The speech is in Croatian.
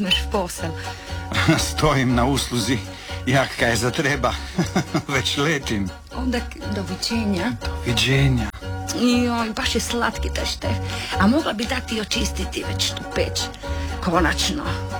Imaš posel. Stojim na usluzi, jak kaj zatreba. Već letim. Onda doviđenja. Doviđenja. Joj, baš je slatki taj Štef. A mogla bi dati i očistiti već tu peć. Konačno.